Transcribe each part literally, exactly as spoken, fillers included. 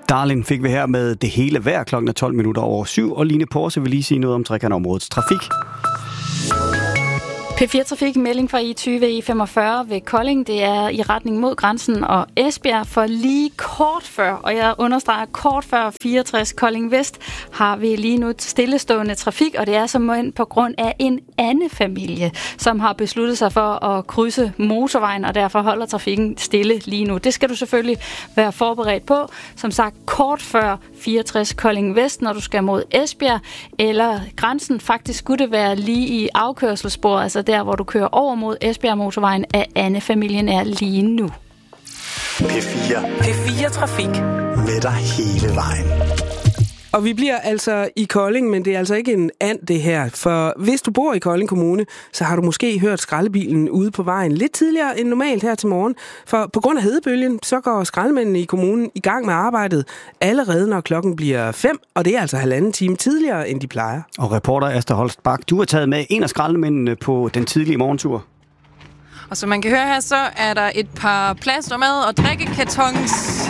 Darling fik vi her med det hele vejr. Klokken er tolv minutter over syv, og Line Porse vil lige sige noget om trekantområdets trafik. P fire Trafik, melding fra I tyve E femogfyrre ved Kolding. Det er i retning mod grænsen og Esbjerg for lige kort før, og jeg understreger kort før fireogtres Kolding Vest, har vi lige nu stillestående trafik, og det er som på grund af en anden familie, som har besluttet sig for at krydse motorvejen, og derfor holder trafikken stille lige nu. Det skal du selvfølgelig være forberedt på. Som sagt, kort før fireogtres Kolding Vest, når du skal mod Esbjerg, eller grænsen. Faktisk skulle det være lige i afkørselssporet, altså der, hvor du kører over mod Esbjerg motorvejen, af Anne-familien er lige nu. P fire. P fire Trafik. Med dig hele vejen. Og vi bliver altså i Kolding, men det er altså ikke en and det her. For hvis du bor i Kolding Kommune, så har du måske hørt skraldebilen ude på vejen lidt tidligere end normalt her til morgen. For på grund af hedebølgen, så går skraldemændene i kommunen i gang med arbejdet allerede, når klokken bliver fem. Og det er altså halvanden time tidligere, end de plejer. Og reporter Asta Holst Bak, du har taget med en af skraldemændene på den tidlige morgentur. Og som man kan høre her, så er der et par plaster mad og drikkekartons.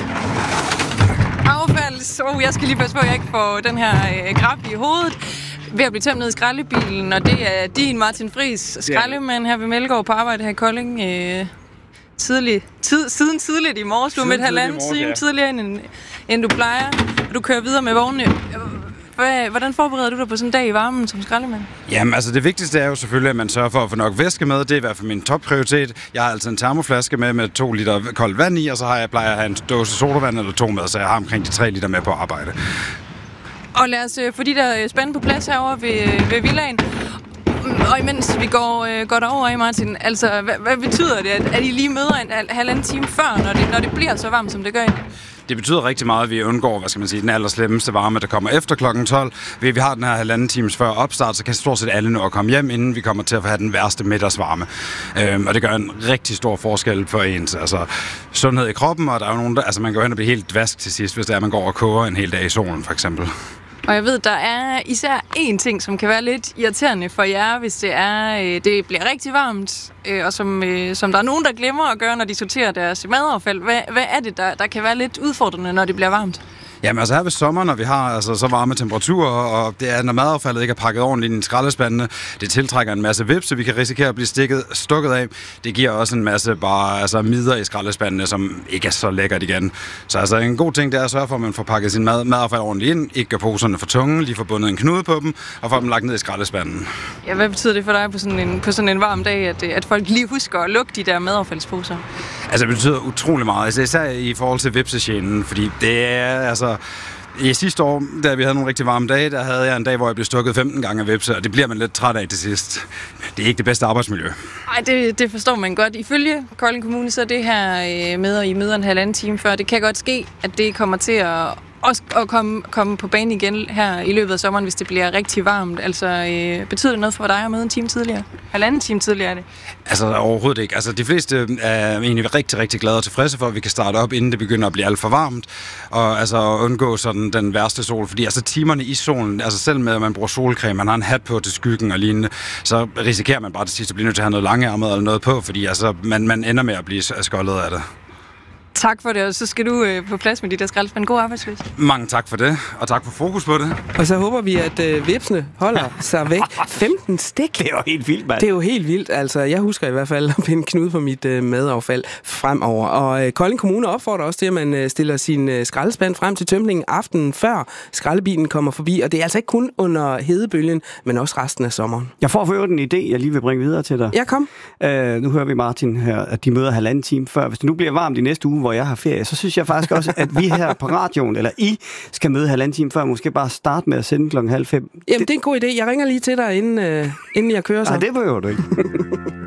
Affald. Så oh, jeg skal lige passe på, at jeg ikke får den her øh, grab i hovedet. Ved at blive tømt ned i skraldebilen, og det er din Martin Friis, skraldemand her ved Melgaard på arbejde her i Kolding. Øh, tidlig, tid, siden tidligt i morges. Du er med et halvanden time ja. tidligere, end, end du plejer. Og du kører videre med vognene. Hvordan forbereder du dig på sådan en dag i varmen som skraldemand? Jamen, altså det vigtigste er jo selvfølgelig, at man sørger for at få nok væske med. Det er i hvert fald min topprioritet. Jeg har altid en termoflaske med med to liter koldt vand i, og så har jeg, plejer jeg at have en dåse sodavand eller to med, så jeg har omkring de tre liter med på arbejde. Og lad os få de der spænde på plads herovre ved, ved villaen. Og imens vi går, øh, går derover i Martin, altså hvad, hvad betyder det, at, at I lige møder en halvanden time før, når det, når det bliver så varmt, som det gør i? Det betyder rigtig meget, at vi undgår, hvad skal man sige, den allerslemmeste varme, der kommer efter klokken tolv. Ved vi har den her halvanden times før opstart, så kan stort set alle nå at komme hjem, inden vi kommer til at have den værste middagsvarme. Øhm, og det gør en rigtig stor forskel for ens altså, sundhed i kroppen, og der er jo nogen, der, altså man går hen og bliver helt dvask til sidst, hvis det er, at man går og koger en hel dag i solen, for eksempel. Og jeg ved, der er især én ting, som kan være lidt irriterende for jer, hvis det er, øh, det bliver rigtig varmt, øh, og som, øh, som der er nogen, der glemmer at gøre, når de sorterer deres madaffald. Hvad, hvad er det, der, der kan være lidt udfordrende, når det bliver varmt? Jamen altså her ved sommer, når vi har altså, så varme temperaturer, og det er, når madaffaldet ikke er pakket ordentligt ind i skraldespandene, det tiltrækker en masse vips, så vi kan risikere at blive stikket, stukket af. Det giver også en masse bare altså, midler i skraldespandene, som ikke er så lækkert igen. Så altså en god ting, det er at sørge for, at man får pakket sin mad, madaffald ordentligt ind, ikke gør poserne for tunge, lige får bundet en knude på dem, og får dem lagt ned i skraldespanden. Ja, hvad betyder det for dig på sådan en, på sådan en varm dag, at, at folk lige husker at lukke de der madaffaldsposer? Altså det betyder utrolig meget, altså, især i forhold til vipsesjenen, fordi det er altså... I sidste år, da vi havde nogle rigtig varme dage, der havde jeg en dag, hvor jeg blev stukket femten gange af vipse, og det bliver man lidt træt af til sidst. Det er ikke det bedste arbejdsmiljø. Nej, det, det forstår man godt. Ifølge Kolding Kommune, så er det her med, at I møder en halvanden time før. Det kan godt ske, at det kommer til at, også at komme, komme på banen igen her i løbet af sommeren, hvis det bliver rigtig varmt. Altså, øh, betyder det noget for dig at møde en time tidligere? Halvanden time tidligere er det? Altså, overhovedet ikke. Altså, de fleste er egentlig rigtig, rigtig glade og tilfredse for, at vi kan starte op, inden det begynder at blive alt for varmt. Og altså, undgå sådan den værste sol. Fordi altså, timerne i solen, altså selv med, at man bruger solcreme, man har en hat på til skyggen og lignende, så risikerer man bare til sidst at blive nødt til at have noget langærmet eller noget på, fordi altså, man, man ender med at blive skoldet af det. Tak for det, og så skal du øh, på plads med de der skraldespand. God arbejdsløs. Mange tak for det, og tak for fokus på det. Og så håber vi, at øh, vipsene holder sig væk. femten stik. Det er jo helt vildt, mand. Det er jo helt vildt. Altså, jeg husker i hvert fald at pinde knude på mit øh, madaffald fremover. Og øh, Kolding Kommune opfordrer også til, at man øh, stiller sin øh, skraldespand frem til tømningen aftenen før skraldebilen kommer forbi. Og det er altså ikke kun under hedebølgen, men også resten af sommeren. Jeg får for øvrigt en idé, jeg lige vil bringe videre til dig. Ja, kom. Øh, nu hører vi Martin her, at de møder halvanden time før. Hvis det nu bliver varmt i næste uge, hvor jeg har ferie, så synes jeg faktisk også, at vi her på radioen, eller I, skal møde halvanden time før, måske bare starte med at sende klokken halv fem. Jamen, det er en god idé. Jeg ringer lige til dig, inden, øh, inden jeg kører så. Nej, det behøver du ikke.